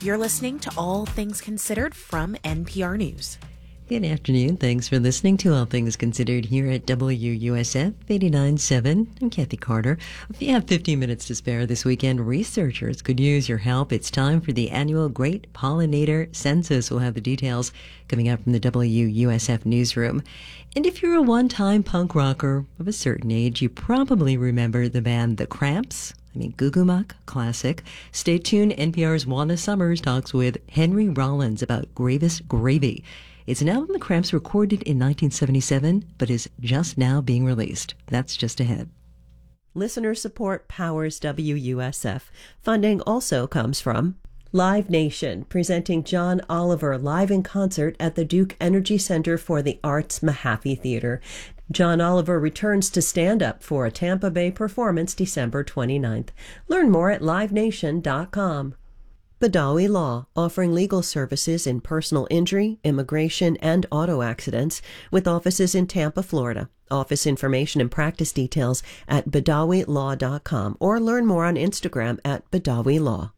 You're listening to All Things Considered from NPR News. Good afternoon. Thanks for listening to All Things Considered here at WUSF 89.7. I'm Kathy Carter. If you have 15 minutes to spare this weekend, researchers could use your help. It's time for the annual Great Pollinator Census. We'll have the details coming up from the WUSF newsroom. And if you're a one-time punk rocker of a certain age, you probably remember the band The Cramps. Gugumak, classic. Stay tuned. NPR's Wanda Summers talks with Henry Rollins about Gravis Gravy. It's an album the Cramps recorded in 1977, but is just now being released. That's just ahead. Listener support powers WUSF. Funding also comes from Live Nation, presenting John Oliver live in concert at the Duke Energy Center for the Arts Mahaffey Theater. John Oliver returns to stand-up for a Tampa Bay performance December 29th. Learn more at livenation.com. Badawi Law, offering legal services in personal injury, immigration, and auto accidents, with offices in Tampa, Florida. Office information and practice details at badawilaw.com or learn more on Instagram at Badawi Law.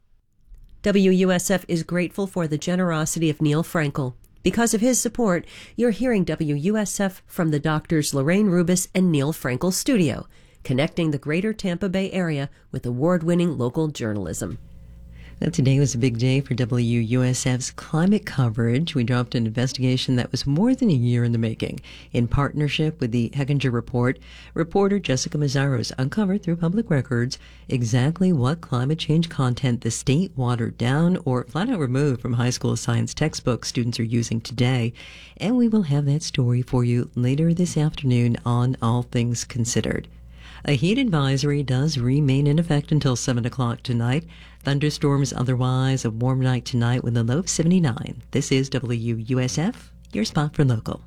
WUSF is grateful for the generosity of Neil Frankel. Because of his support, you're hearing WUSF from the doctors Lorraine Rubis and Neil Frankel Studio, connecting the greater Tampa Bay area with award-winning local journalism. Now, today was a big day for WUSF's climate coverage. We dropped an investigation that was more than a year in the making. In partnership with the Hechinger Report, reporter Jessica Mazzaros uncovered through public records exactly what climate change content the state watered down or flat out removed from high school science textbooks students are using today. And we will have that story for you later this afternoon on All Things Considered. A heat advisory does remain in effect until 7 o'clock tonight. Thunderstorms otherwise, a warm night tonight with a low of 79. This is WUSF, your spot for local.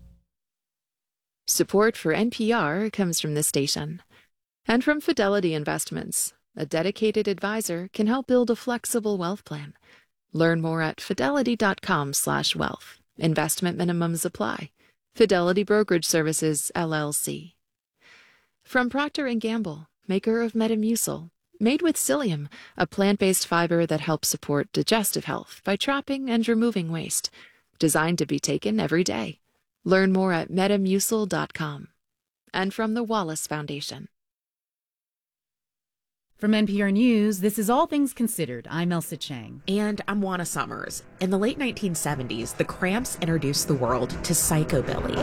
Support for NPR comes from this station. And from Fidelity Investments. A dedicated advisor can help build a flexible wealth plan. Learn more at fidelity.com/wealth. Investment minimums apply. Fidelity Brokerage Services, LLC. From Procter & Gamble, maker of Metamucil, made with psyllium, a plant-based fiber that helps support digestive health by trapping and removing waste. Designed to be taken every day. Learn more at metamucil.com. And from the Wallace Foundation. From NPR News, this is All Things Considered. I'm Elsa Chang. And I'm Wanda Summers. In the late 1970s, the Cramps introduced the world to psychobilly.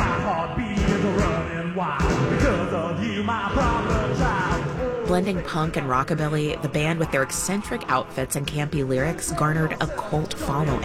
Blending punk and rockabilly, the band with their eccentric outfits and campy lyrics garnered a cult following.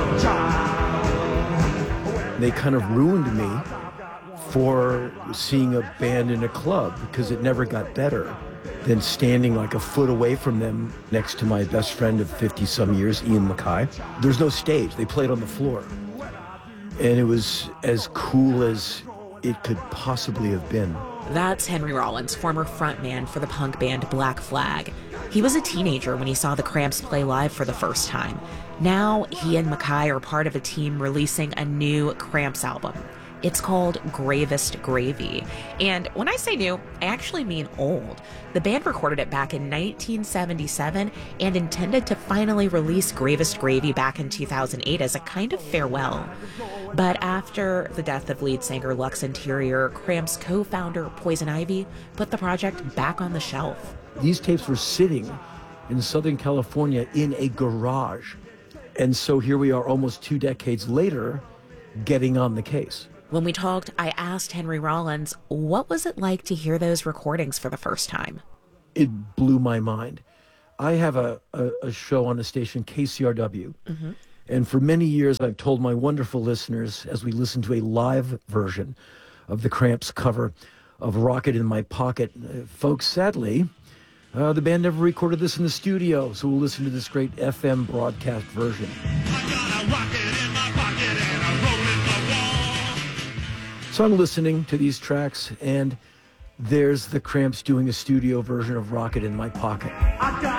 They kind of ruined me for seeing a band in a club because it never got better than standing like a foot away from them next to my best friend of 50-some years, Ian MacKaye. There's no stage. They played on the floor. And it was as cool as it could possibly have been. That's Henry Rollins, former frontman for the punk band Black Flag. He was a teenager when he saw the Cramps play live for the first time. Now, he and MacKaye are part of a team releasing a new Cramps album. It's called Gravest Gravy. And when I say new, I actually mean old. The band recorded it back in 1977 and intended to finally release Gravest Gravy back in 2008 as a kind of farewell. But after the death of lead singer Lux Interior, Cramps co-founder Poison Ivy put the project back on the shelf. These tapes were sitting in Southern California in a garage. And so here we are almost 2 decades later, getting on the case. When we talked, I asked Henry Rollins, what was it like to hear those recordings for the first time? It blew my mind. I have a show on a station, KCRW. Mm-hmm. And for many years, I've told my wonderful listeners, as we listen to a live version of the Cramps cover of Rocket in My Pocket, folks, sadly, the band never recorded this in the studio, so we'll listen to this great FM broadcast version. I got a rocket in my pocket and a roll in my wall. So I'm listening to these tracks, and there's the Cramps doing a studio version of Rocket in My Pocket.